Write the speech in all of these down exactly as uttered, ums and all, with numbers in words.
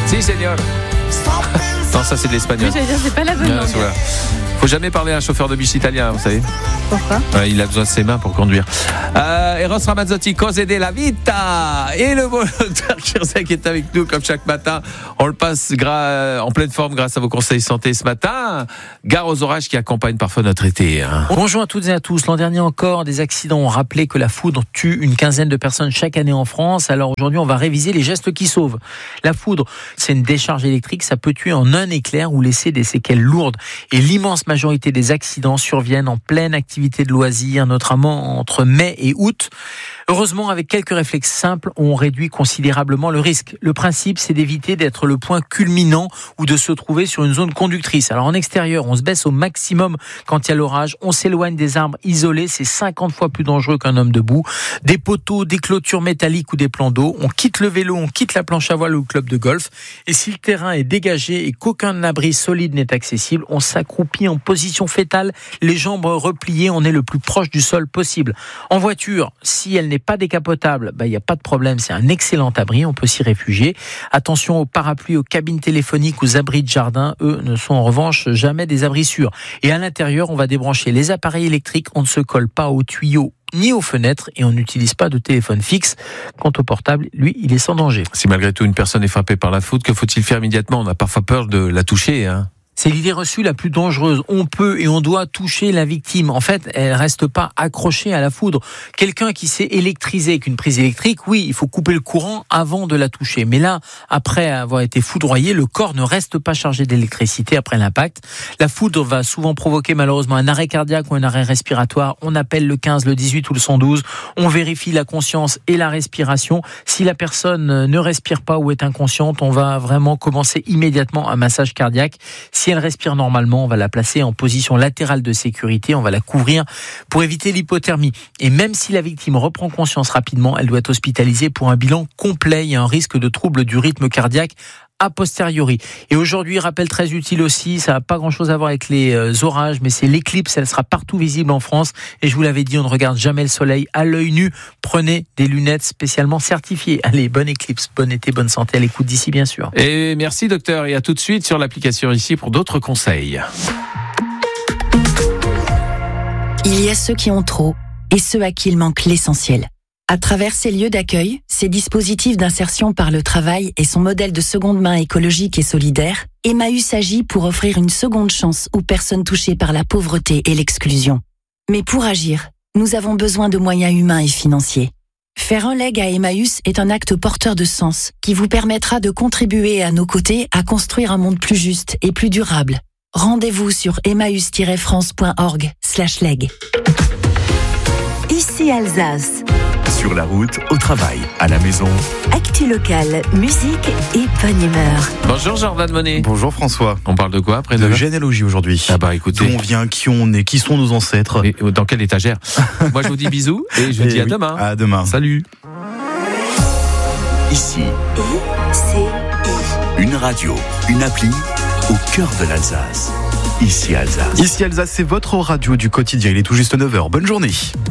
Si, seigneur. Non, ça c'est de l'espagnol. Oui, j'allais dire, c'est pas la bonne langue. Voilà. Faut jamais parler à un chauffeur de bus italien, vous savez. Pourquoi ? Ouais, il a besoin de ses mains pour conduire. Euh, Eros Ramazzotti, Cose della Vita. Et le beau docteur Kirchek est avec nous comme chaque matin. On le passe gra- en pleine forme grâce à vos conseils santé ce matin. Gare aux orages qui accompagnent parfois notre été. Hein. Bonjour à toutes et à tous. L'an dernier encore, des accidents ont rappelé que la foudre tue une quinzaine de personnes chaque année en France. Alors aujourd'hui, on va réviser les gestes qui sauvent. La foudre, c'est une décharge électrique. Ça peut tuer en un éclair ou laisser des séquelles lourdes. Et l'immense majorité des accidents surviennent en pleine activité de loisirs, notamment entre mai et août. Heureusement, avec quelques réflexes simples, on réduit considérablement le risque. Le principe, c'est d'éviter d'être le point culminant ou de se trouver sur une zone conductrice. Alors en extérieur, on se baisse au maximum quand il y a l'orage. On s'éloigne des arbres isolés, c'est cinquante fois plus dangereux qu'un homme debout. Des poteaux, des clôtures métalliques ou des plans d'eau. On quitte le vélo, on quitte la planche à voile ou le club de golf. Et si le terrain est dégagé et qu'aucun abri solide n'est accessible, on s'accroupit en position fétale, les jambes repliées, on est le plus proche du sol possible. En voiture, si elle n'est pas décapotable, bah, il n'y a pas de problème, c'est un excellent abri, on peut s'y réfugier. Attention aux parapluies, aux cabines téléphoniques, aux abris de jardin, eux ne sont en revanche jamais des abris sûrs. Et à l'intérieur, on va débrancher les appareils électriques, on ne se colle pas aux tuyaux ni aux fenêtres et on n'utilise pas de téléphone fixe. Quant au portable, lui, il est sans danger. Si malgré tout une personne est frappée par la foudre, que faut-il faire immédiatement ? On a parfois peur de la toucher, hein. C'est l'idée reçue la plus dangereuse. On peut et on doit toucher la victime. En fait, elle reste pas accrochée à la foudre. Quelqu'un qui s'est électrisé avec une prise électrique, oui, il faut couper le courant avant de la toucher. Mais là, après avoir été foudroyé, le corps ne reste pas chargé d'électricité après l'impact. La foudre va souvent provoquer malheureusement un arrêt cardiaque ou un arrêt respiratoire. On appelle le quinze, le dix-huit ou le cent douze. On vérifie la conscience et la respiration. Si la personne ne respire pas ou est inconsciente, on va vraiment commencer immédiatement un massage cardiaque. Si elle respire normalement, on va la placer en position latérale de sécurité, on va la couvrir pour éviter l'hypothermie. Et même si la victime reprend conscience rapidement, elle doit être hospitalisée pour un bilan complet. Il y a un risque de trouble du rythme cardiaque a posteriori. Et aujourd'hui, rappel très utile aussi, ça n'a pas grand-chose à voir avec les euh, orages, mais c'est l'éclipse, elle sera partout visible en France. Et je vous l'avais dit, on ne regarde jamais le soleil à l'œil nu. Prenez des lunettes spécialement certifiées. Allez, bonne éclipse, bon été, bonne santé à l'écoute d'ici, bien sûr. Et merci docteur, et à tout de suite sur l'application ici pour d'autres conseils. Il y a ceux qui ont trop et ceux à qui il manque l'essentiel. À travers ces lieux d'accueil, ces dispositifs d'insertion par le travail et son modèle de seconde main écologique et solidaire, Emmaüs agit pour offrir une seconde chance aux personnes touchées par la pauvreté et l'exclusion. Mais pour agir, nous avons besoin de moyens humains et financiers. Faire un leg à Emmaüs est un acte porteur de sens qui vous permettra de contribuer à nos côtés à construire un monde plus juste et plus durable. Rendez-vous sur emmaüs tiret france point org slash leg. Ici Alsace. Sur la route, au travail, à la maison. Actu locale, musique et bonne humeur. Bonjour Jordan Monet. Bonjour François. On parle de quoi après De demain ? généalogie aujourd'hui. Ah bah écoutez. D'où on vient, qui on est, qui sont nos ancêtres. Et dans quelle étagère ? Moi je vous dis bisous et je vous Et dis à oui, demain. À demain. Salut. Ici, I C I. une radio, une appli au cœur de l'Alsace. Ici Alsace. Ici Alsace, c'est votre radio du quotidien. Il est tout juste neuf heures. Bonne journée.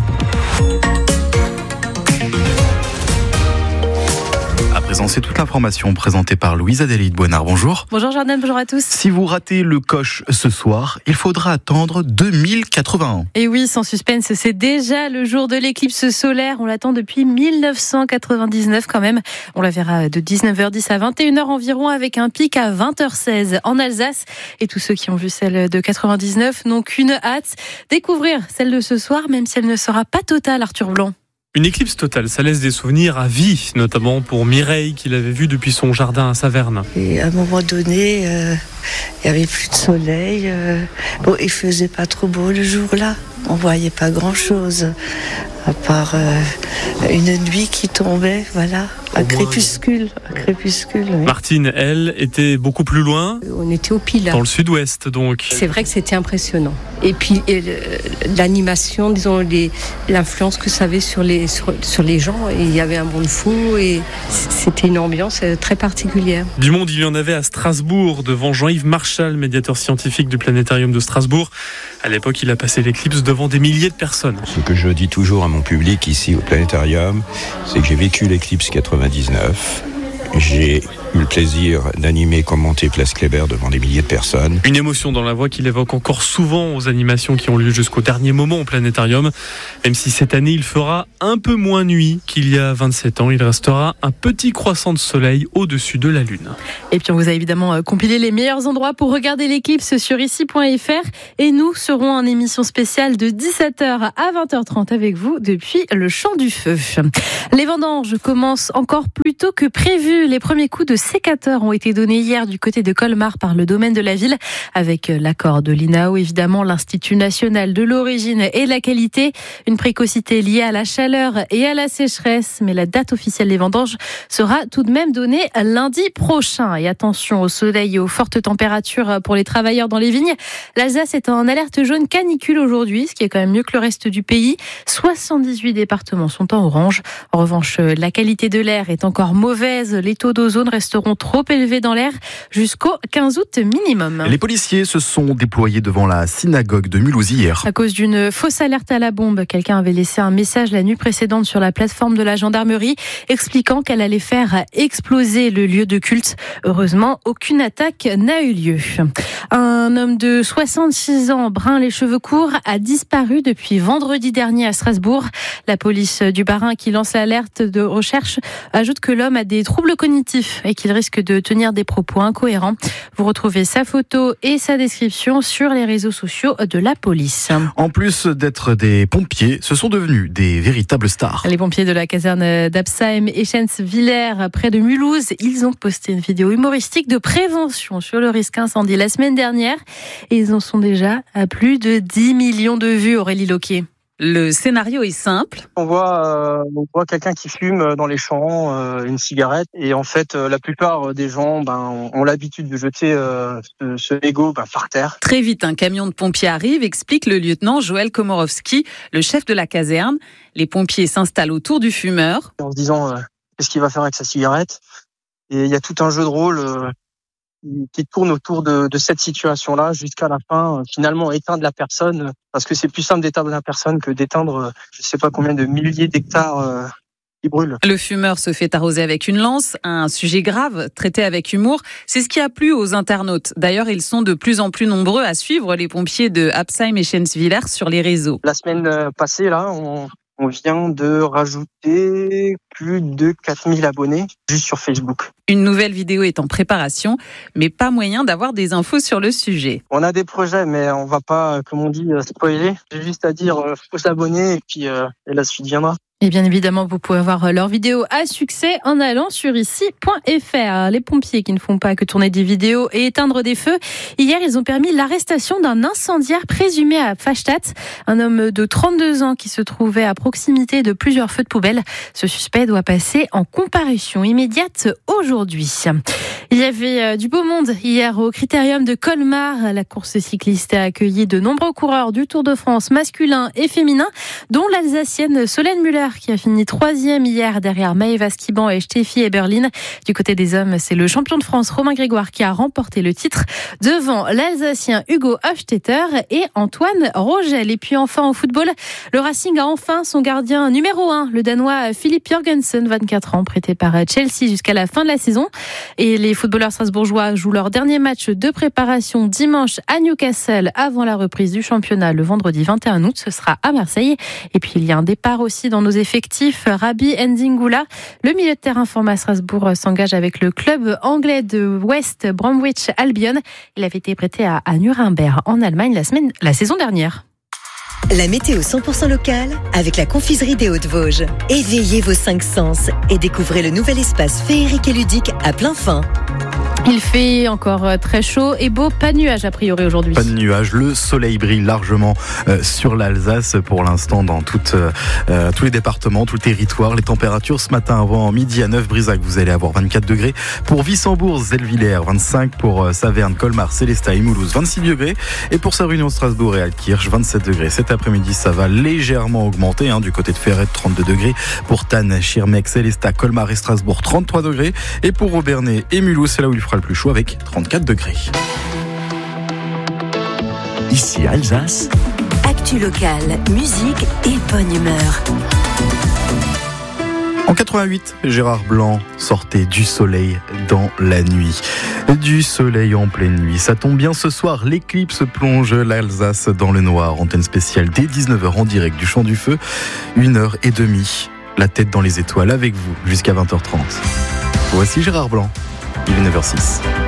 À présent, c'est toute l'information présentée par Louise-Adélaïde Boinard. Bonjour. Bonjour Jordan, bonjour à tous. Si vous ratez le coche ce soir, il faudra attendre deux mille quatre-vingt-un. Et oui, sans suspense, c'est déjà le jour de l'éclipse solaire. On l'attend depuis mille neuf cent quatre-vingt-dix-neuf quand même. On la verra de dix-neuf heures dix à vingt et une heures environ avec un pic à vingt heures seize en Alsace. Et tous ceux qui ont vu celle de quatre-vingt-dix-neuf n'ont qu'une hâte, découvrir celle de ce soir, même si elle ne sera pas totale, Arthur Blanc. Une éclipse totale, ça laisse des souvenirs à vie, notamment pour Mireille qui l'avait vue depuis son jardin à Saverne. Et à un moment donné, euh, il n'y avait plus de soleil. Euh, bon, il faisait pas trop beau le jour-là. On voyait pas grand-chose, à part euh, une nuit qui tombait, voilà, à crépuscule, à crépuscule. Oui. Martine, elle, était beaucoup plus loin, On était au Pilat. dans le sud-ouest donc. C'est vrai que c'était impressionnant. Et puis et le, l'animation, disons, les, l'influence que ça avait sur les, sur, sur les gens. Et il y avait un monde fou et c'était une ambiance très particulière. Du monde, il y en avait à Strasbourg, devant Jean-Yves Marchal, médiateur scientifique du planétarium de Strasbourg. À l'époque, il a passé l'éclipse devant des milliers de personnes. Ce que je dis toujours à mon public ici au planétarium, c'est que j'ai vécu l'éclipse quatre-vingt-dix-neuf. j'ai eu le plaisir d'animer et commenter Place Kléber devant des milliers de personnes. Une émotion dans la voix qu'il évoque encore souvent aux animations qui ont lieu jusqu'au dernier moment au Planétarium. Même si cette année, il fera un peu moins nuit qu'il y a vingt-sept ans. Il restera un petit croissant de soleil au-dessus de la Lune. Et puis on vous a évidemment compilé les meilleurs endroits pour regarder l'éclipse sur ici point f r. Et nous serons en émission spéciale de dix-sept heures à vingt heures trente avec vous depuis le Champ du Feu. Les vendanges commencent encore plus tôt que prévu. Les premiers coups de sécateur ont été donnés hier du côté de Colmar par le domaine de la ville, avec l'accord de l'I N A O, évidemment, l'Institut national de l'origine et de la qualité. Une précocité liée à la chaleur et à la sécheresse, mais la date officielle des vendanges sera tout de même donnée lundi prochain. Et attention au soleil et aux fortes températures pour les travailleurs dans les vignes. L'Alsace est en alerte jaune canicule aujourd'hui, ce qui est quand même mieux que le reste du pays. soixante-dix-huit départements sont en orange. En revanche, la qualité de l'air est encore mauvaise. Les taux d'ozone resteront trop élevés dans l'air jusqu'au quinze août minimum. Les policiers se sont déployés devant la synagogue de Mulhouse hier. À cause d'une fausse alerte à la bombe, quelqu'un avait laissé un message la nuit précédente sur la plateforme de la gendarmerie expliquant qu'elle allait faire exploser le lieu de culte. Heureusement, aucune attaque n'a eu lieu. Un homme de soixante-six ans, brun les cheveux courts, a disparu depuis vendredi dernier à Strasbourg. La police du Bas-Rhin, qui lance l'alerte de recherche, ajoute que l'homme a des troubles cognitifs et qu'il risque de tenir des propos incohérents. Vous retrouvez sa photo et sa description sur les réseaux sociaux de la police. En plus d'être des pompiers, ce sont devenus des véritables stars. Les pompiers de la caserne d'Absheim et Eschenz-Villers, près de Mulhouse, ils ont posté une vidéo humoristique de prévention sur le risque incendie la semaine dernière. Et ils en sont déjà à plus de dix millions de vues, Aurélie Loquier. Le scénario est simple. On voit, euh, on voit quelqu'un qui fume dans les champs, euh, une cigarette, et en fait, euh, la plupart des gens, ben, ont l'habitude de jeter euh, ce, ce mégot ben, par terre. Très vite, un camion de pompiers arrive, explique le lieutenant Joël Komorowski, le chef de la caserne. Les pompiers s'installent autour du fumeur. En se disant, euh, qu'est-ce qu'il va faire avec sa cigarette ? Et il y a tout un jeu de rôle euh, qui tourne autour de, de cette situation-là jusqu'à la fin, euh, finalement éteindre la personne, parce que c'est plus simple d'éteindre la personne que d'éteindre euh, je ne sais pas combien de milliers d'hectares euh, qui brûlent. Le fumeur se fait arroser avec une lance, un sujet grave traité avec humour. C'est ce qui a plu aux internautes. D'ailleurs, ils sont de plus en plus nombreux à suivre les pompiers de Absheim et Eschenz-Villers sur les réseaux. La semaine passée, là, on... On vient de rajouter plus de quatre mille abonnés juste sur Facebook. Une nouvelle vidéo est en préparation, mais pas moyen d'avoir des infos sur le sujet. On a des projets, mais on va pas, comme on dit, spoiler. J'ai juste à dire, euh, faut s'abonner et puis euh, et la suite viendra. Et bien évidemment, vous pouvez voir leur vidéo à succès en allant sur ici point f r. Les pompiers qui ne font pas que tourner des vidéos et éteindre des feux. Hier, ils ont permis l'arrestation d'un incendiaire présumé à Fastnacht. Un homme de trente-deux ans qui se trouvait à proximité de plusieurs feux de poubelle. Ce suspect doit passer en comparution immédiate aujourd'hui. Il y avait du beau monde hier au Critérium de Colmar. La course cycliste a accueilli de nombreux coureurs du Tour de France masculin et féminin, dont l'Alsacienne Solène Müller, qui a fini troisième hier derrière Maëva Skiban et Steffi Eberlin. Du côté des hommes, c'est le champion de France Romain Grégoire qui a remporté le titre devant l'Alsacien Hugo Hofstetter et Antoine Rogel. Et puis enfin au football, le Racing a enfin son gardien numéro un, le Danois Philippe Jorgensen, vingt-quatre ans, prêté par Chelsea jusqu'à la fin de la saison. Et les footballeurs strasbourgeois jouent leur dernier match de préparation dimanche à Newcastle avant la reprise du championnat le vendredi vingt et un août. Ce sera à Marseille. Et puis il y a un départ aussi dans nos effectifs. Rabi Ndingula, le milieu de terrain formé à Strasbourg, s'engage avec le club anglais de West Bromwich Albion. Il avait été prêté à, à Nuremberg en Allemagne la semaine, la saison dernière. La météo cent pour cent locale avec la confiserie des Hauts-de-Vosges. Éveillez vos cinq sens et découvrez le nouvel espace féerique et ludique à plein fin. Il fait encore très chaud et beau, pas de nuages a priori aujourd'hui. Pas de nuages, le soleil brille largement euh, sur l'Alsace pour l'instant dans toutes, euh, tous les départements, tout le territoire. Les températures ce matin avant midi à neuf, Brisac, vous allez avoir vingt-quatre degrés. Pour Wissembourg, Zellwiller, vingt-cinq. Pour euh, Saverne, Colmar, Célestat et Mulhouse, vingt-six degrés. Et pour Sarre-Union, Strasbourg et Altkirch, vingt-sept degrés. Cet après-midi, ça va légèrement augmenter hein, du côté de Ferret, trente-deux degrés. Pour Tannes, Schirmeck, Célestat, Colmar et Strasbourg, trente-trois degrés. Et pour Obernai et Mulhouse, c'est là où il fera le plus chaud avec trente-quatre degrés. Ici Alsace. Actu locale, musique et bonne humeur. En quatre-vingt-huit, Gérard Blanc sortait du soleil dans la nuit. Du soleil en pleine nuit. Ça tombe bien ce soir, l'éclipse plonge l'Alsace dans le noir. Antenne spéciale dès dix-neuf heures en direct du Champ du Feu. Une heure et demie. La tête dans les étoiles avec vous jusqu'à vingt heures trente. Voici Gérard Blanc. Il est neuf heures six.